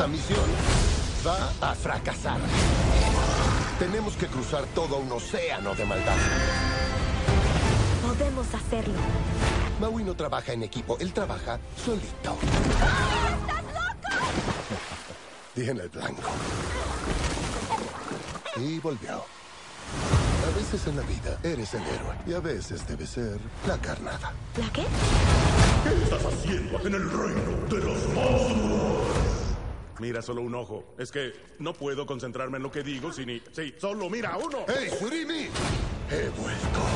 Esta misión va a fracasar. Tenemos que cruzar todo un océano de maldad. Podemos hacerlo. Maui no trabaja en equipo, él trabaja solito. ¡Estás loco! Tiene blanco. Y volvió. A veces en la vida eres el héroe y a veces debe ser la carnada. ¿La qué? ¿Qué estás haciendo en el reino de los monstruos? Mira, solo un ojo. Es que no puedo concentrarme en lo que digo sin... Sí, solo mira uno. ¡Hey, Surimi! He vuelto.